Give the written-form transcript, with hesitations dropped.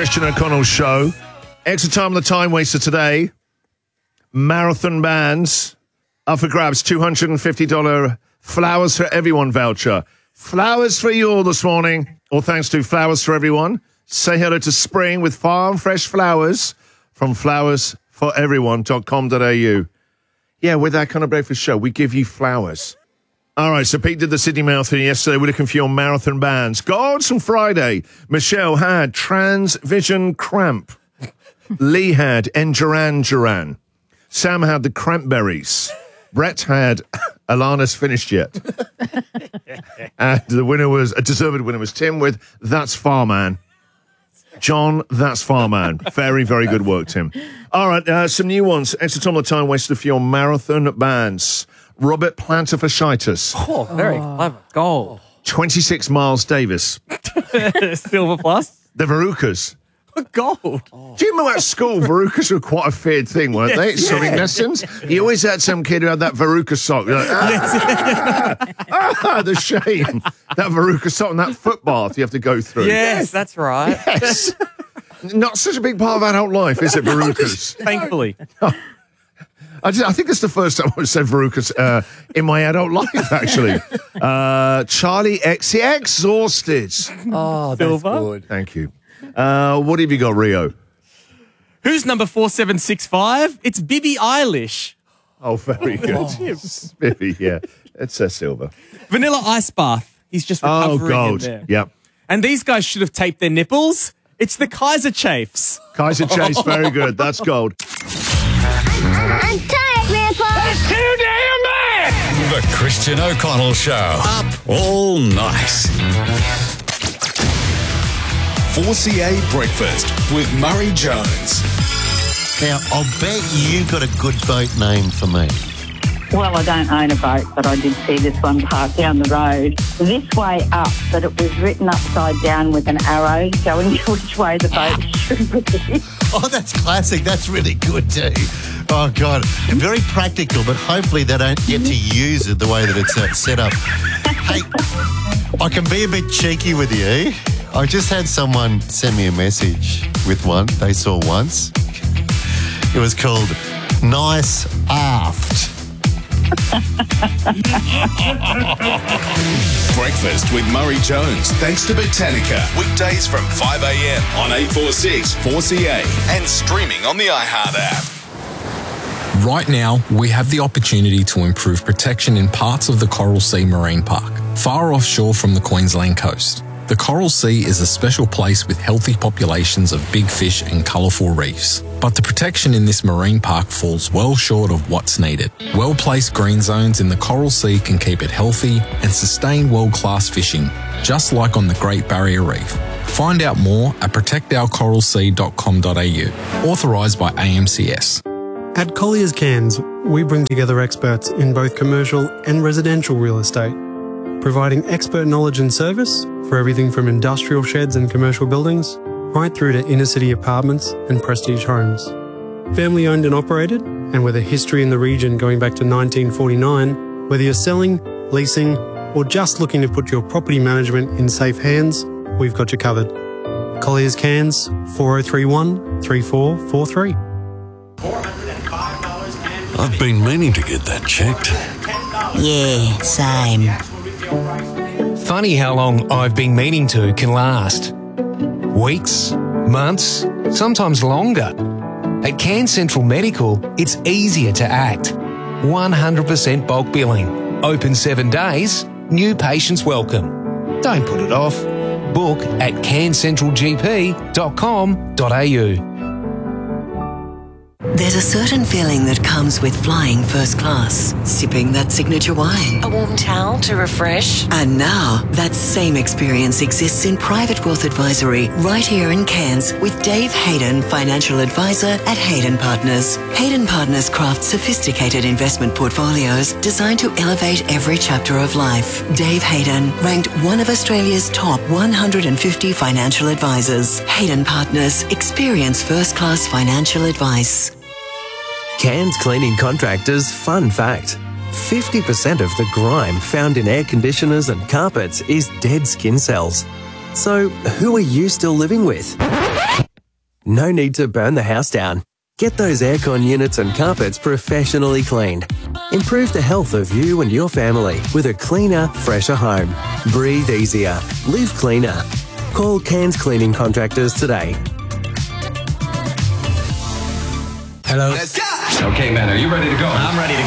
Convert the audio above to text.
Christian O'Connell Show. Extra time on the time waster today. Marathon bands up for grabs. $250 Flowers for Everyone voucher. Flowers for you all this morning. All thanks to Flowers for Everyone. Say hello to spring with farm fresh flowers from flowersforeveryone.com.au. Yeah, with that kind of breakfast show, we give you flowers. All right, so Pete did the Sydney Marathon yesterday. We're looking for your marathon bands. Gods on Friday. Michelle had Transvision Cramp. Lee had Enduran. Sam had the Crampberries. Brett had Alana's Finished Yet. And the winner was, a deserved winner was Tim with That's Farman. John, That's Farman. Very, very good work, Tim. All right, some new ones. Extra time on the time wasted for your marathon bands. Robert Plantar-Fasciitis. Oh, very clever. Gold. 26 Miles Davis. Silver plus. The Verucas. Gold. Do you remember at school, Verucas were quite a feared thing, weren't they? Swimming lessons. You always had some kid who had that Veruca sock. You're like, the shame. That Veruca sock and that foot bath you have to go through. Yes, that's right. Yes. Not such a big part of adult life, is it, Verucas? Thankfully. I think it's the first time I've said Verucas in my adult life, actually. Charlie X, the Exhausted. Oh, that's Silver. good. Thank you. What have you got, Rio? Who's number 4765? It's Bibi Eilish. Oh, very good. Bibi, yeah. It's a silver. Vanilla Ice Bath. He's just Oh, recovering in gold. there. Yep. And these guys should have taped their nipples. It's the Kaiser Chafes. Kaiser Chase, very good. That's gold. I'm tired, Grandpa. That's too damn bad! The Christian O'Connell Show. Up all night. 4CA Breakfast with Murray Jones. Now, I'll bet you got a good boat name for me. Well, I don't own a boat, but I did see this one parked down the road. This way up, but it was written upside down with an arrow showing you which way the boat should be. Oh, that's classic. That's really good too. Oh, God. Very practical, but hopefully they don't get to use it the way that it's set up. Hey, I can be a bit cheeky with you. I just had someone send me a message with one they saw once. It was called Nice Aft. Breakfast with Murray Jones, thanks to Botanica. Weekdays from 5 a.m. on 846 4CA and streaming on the iHeart app. Right now, we have the opportunity to improve protection in parts of the Coral Sea Marine Park, far offshore from the Queensland coast. The Coral Sea is a special place with healthy populations of big fish and colourful reefs. But the protection in this marine park falls well short of what's needed. Well-placed green zones in the Coral Sea can keep it healthy and sustain world-class fishing, just like on the Great Barrier Reef. Find out more at protectourcoralsea.com.au. Authorised by AMCS. At Collier's Cairns, we bring together experts in both commercial and residential real estate, providing expert knowledge and service for everything from industrial sheds and commercial buildings right through to inner-city apartments and prestige homes. Family-owned and operated, and with a history in the region going back to 1949, whether you're selling, leasing, or just looking to put your property management in safe hands, we've got you covered. Collier's Cairns, 4031 3443. I've been meaning to get that checked. Yeah, same. Funny how long I've been meaning to can last. Weeks, months, sometimes longer. At Cairns Central Medical, it's easier to act. 100% bulk billing. Open 7 days. New patients welcome. Don't put it off. Book at cairnscentralgp.com.au. There's a certain feeling that comes with flying first class, sipping that signature wine, a warm towel to refresh. And now, that same experience exists in private wealth advisory right here in Cairns with Dave Hayden, financial advisor at Hayden Partners. Hayden Partners crafts sophisticated investment portfolios designed to elevate every chapter of life. Dave Hayden, ranked one of Australia's top 150 financial advisors. Hayden Partners, experience first class financial advice. Cairns Cleaning Contractors fun fact. 50% of the grime found in air conditioners and carpets is dead skin cells. So, who are you still living with? No need to burn the house down. Get those aircon units and carpets professionally cleaned. Improve the health of you and your family with a cleaner, fresher home. Breathe easier. Live cleaner. Call Cairns Cleaning Contractors today. Hello. Okay, man, are you ready to go? I'm ready to